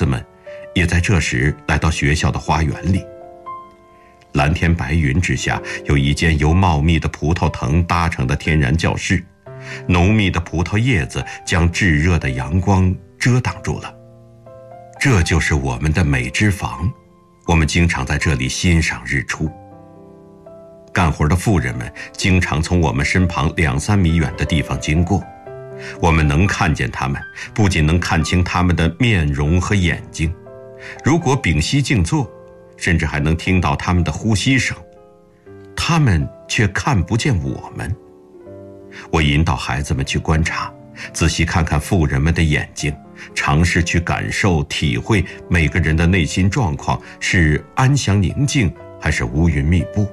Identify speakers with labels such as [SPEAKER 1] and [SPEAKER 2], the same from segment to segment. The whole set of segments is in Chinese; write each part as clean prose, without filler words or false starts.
[SPEAKER 1] 子们也在这时来到学校的花园里。蓝天白云之下，有一间由茂密的葡萄藤搭成的天然教室，浓密的葡萄叶子将炙热的阳光遮挡住了。这就是我们的美脂房，我们经常在这里欣赏日出。干活的妇人们经常从我们身旁2-3米远的地方经过，我们能看见他们，不仅能看清他们的面容和眼睛，如果屏息静坐，甚至还能听到他们的呼吸声，他们却看不见我们。我引导孩子们去观察，仔细看看妇人们的眼睛，尝试去感受体会每个人的内心状况是安详宁静还是乌云密布。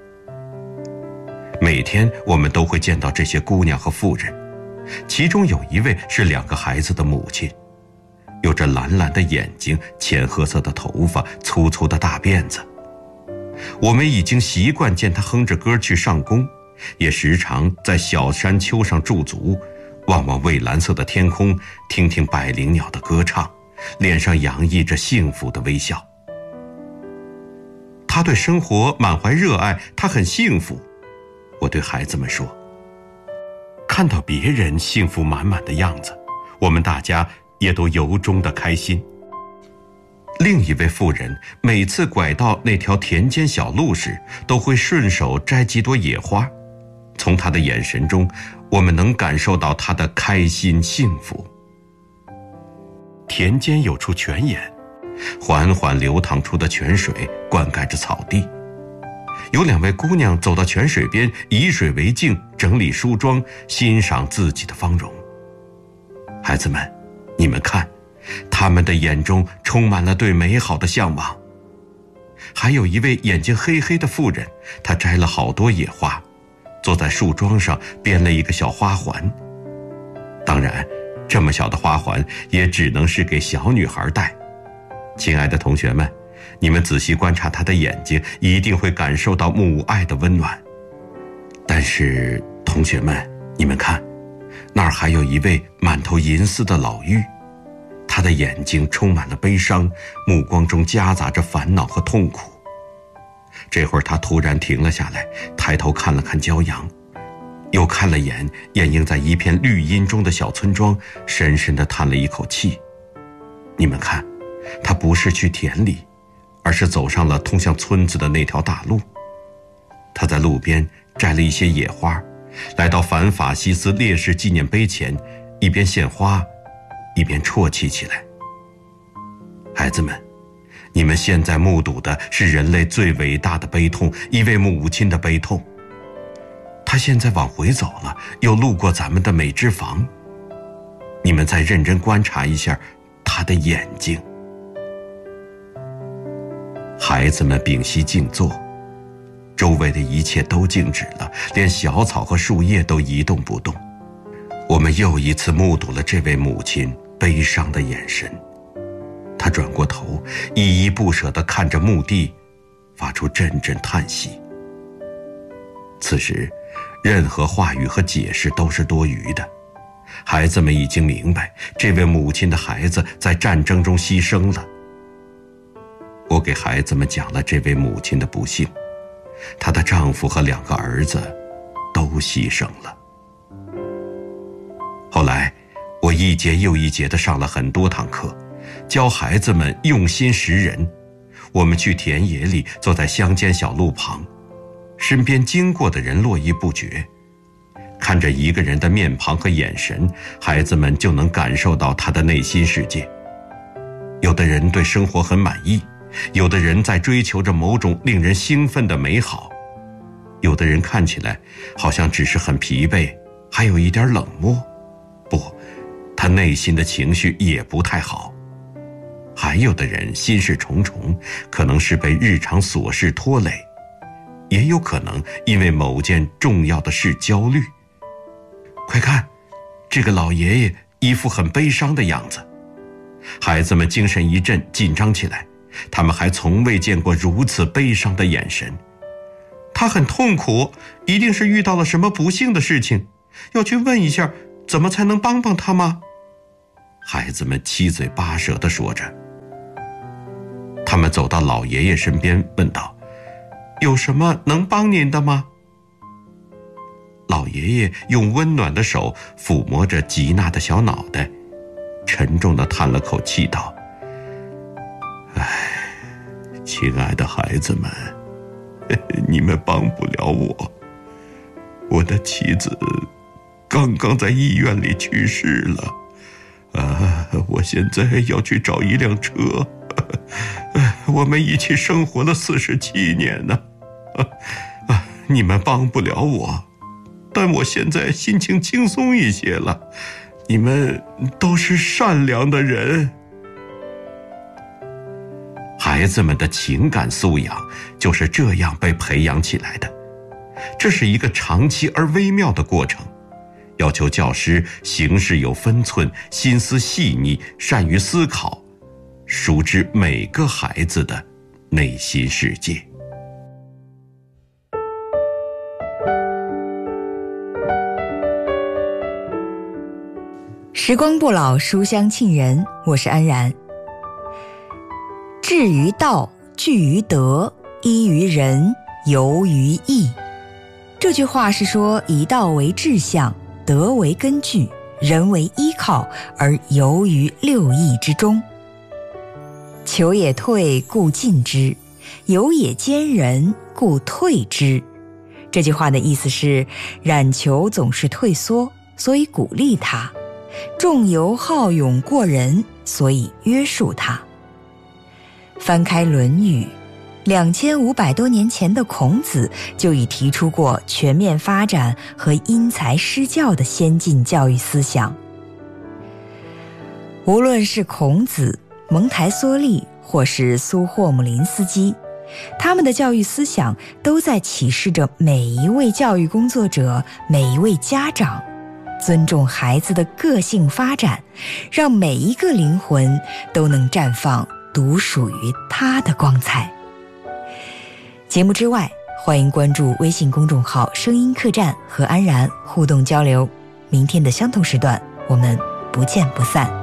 [SPEAKER 1] 每天我们都会见到这些姑娘和妇人，其中有一位是2个孩子的母亲，有着蓝蓝的眼睛，浅褐色的头发，粗粗的大辫子。我们已经习惯见她哼着歌去上工，也时常在小山丘上驻足，望望蔚蓝色的天空，听听百灵鸟的歌唱，脸上洋溢着幸福的微笑。她对生活满怀热爱，她很幸福。我对孩子们说，看到别人幸福满满的样子，我们大家也都由衷的开心。另一位妇人每次拐到那条田间小路时，都会顺手摘几朵野花，从她的眼神中，我们能感受到她的开心幸福。田间有处泉眼，缓缓流淌出的泉水灌溉着草地。有2位姑娘走到泉水边，以水为镜，整理梳妆，欣赏自己的芳容。孩子们，你们看，他们的眼中充满了对美好的向往。还有一位眼睛黑黑的妇人，她摘了好多野花，坐在树桩上编了一个小花环。当然，这么小的花环也只能是给小女孩戴。亲爱的同学们，你们仔细观察她的眼睛，一定会感受到母爱的温暖。但是同学们，你们看，那儿还有一位满头银丝的老妪，她的眼睛充满了悲伤，目光中夹杂着烦恼和痛苦。这会儿她突然停了下来，抬头看了看骄阳，又看了眼掩映在一片绿荫中的小村庄，深深地叹了一口气。你们看，她不是去田里，而是走上了通向村子的那条大路。她在路边摘了一些野花，来到反法西斯烈士纪念碑前，一边献花，一边啜泣起来。孩子们，你们现在目睹的是人类最伟大的悲痛，一位母亲的悲痛。她现在往回走了，又路过咱们的美脂房。你们再认真观察一下她的眼睛。孩子们屏息静坐，周围的一切都静止了，连小草和树叶都一动不动。我们又一次目睹了这位母亲悲伤的眼神。她转过头，依依不舍地看着墓地，发出阵阵叹息。此时，任何话语和解释都是多余的。孩子们已经明白，这位母亲的孩子在战争中牺牲了。我给孩子们讲了这位母亲的不幸，她的丈夫和2个儿子都牺牲了。后来，我一节又一节地上了很多堂课，教孩子们用心识人。我们去田野里，坐在乡间小路旁，身边经过的人络绎不绝。看着一个人的面庞和眼神，孩子们就能感受到他的内心世界。有的人对生活很满意，有的人在追求着某种令人兴奋的美好，有的人看起来好像只是很疲惫，还有一点冷漠。不，他内心的情绪也不太好。还有的人心事重重，可能是被日常琐事拖累，也有可能因为某件重要的事焦虑。快看，这个老爷爷一副很悲伤的样子。孩子们精神一振，紧张起来，他们还从未见过如此悲伤的眼神。他很痛苦，一定是遇到了什么不幸的事情，要去问一下怎么才能帮帮他吗？孩子们七嘴八舌地说着， 他们走到老爷爷身边，问道：“有什么能帮您的吗？”老爷爷用温暖的手抚摸着吉娜的小脑袋，沉重地叹了口气道：“唉，亲爱的孩子们，你们帮不了我。我的妻子刚刚在医院里去世了，我现在要去找一辆车。我们一起生活了47年呢，你们帮不了我，但我现在心情轻松一些了。你们都是善良的人。”孩子们的情感素养就是这样被培养起来的，这是一个长期而微妙的过程，要求教师行事有分寸，心思细腻，善于思考，熟知每个孩子的内心世界。
[SPEAKER 2] 时光不老，书香沁人，我是安然。志于道，聚于德，依于仁，游于义。这句话是说，以道为志向，德为根据，人为依靠，而游于六艺之中。求也退，故进之；游也兼人，故退之。这句话的意思是，冉求总是退缩，所以鼓励他；仲由好勇过人，所以约束他。翻开《论语》，2500多年前的孔子就已提出过全面发展和因材施教的先进教育思想。无论是孔子、蒙台梭利或是苏霍姆林斯基，他们的教育思想都在启示着每一位教育工作者、每一位家长，尊重孩子的个性发展，让每一个灵魂都能绽放独属于他的光彩。节目之外，欢迎关注微信公众号声音客栈和安然互动交流。明天的相同时段，我们不见不散。